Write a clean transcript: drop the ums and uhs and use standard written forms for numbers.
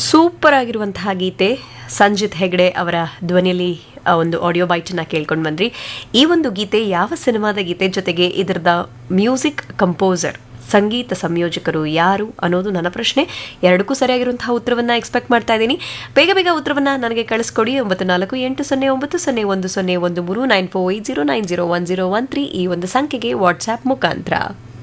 Super ಆಗಿರುವಂತಹ ಗೀತೆ ಸಂಜಿತ್ ಹೆಗ್ಡೆ ಅವರ ಧ್ವನಿಯಲ್ಲಿ ಒಂದು ಆಡಿಯೋ ಬೈಟನ್ನು ಕೇಳ್ಕೊಂಡು ಬಂದ್ರಿ. ಈ ಒಂದು ಗೀತೆ ಯಾವ ಸಿನಿಮಾದ ಗೀತೆ, ಜೊತೆಗೆ ಇದರದ ಮ್ಯೂಸಿಕ್ ಕಂಪೋಸರ್ ಸಂಗೀತ ಸಂಯೋಜಕರು ಯಾರು ಅನ್ನೋದು ನನ್ನ ಪ್ರಶ್ನೆ. ಎರಡಕ್ಕೂ ಸರಿಯಾಗಿರುವಂತಹ ಉತ್ತರವನ್ನು ಎಕ್ಸ್ಪೆಕ್ಟ್ ಮಾಡ್ತಾ ಇದ್ದೀನಿ. ಬೇಗ ಬೇಗ ಉತ್ತರವನ್ನು ನನಗೆ ಕಳಿಸ್ಕೊಡಿ. 9480901013 9480901013 ಈ ಒಂದು ಸಂಖ್ಯೆಗೆ ವಾಟ್ಸ್ಆ್ಯಪ್ ಮುಖಾಂತರ.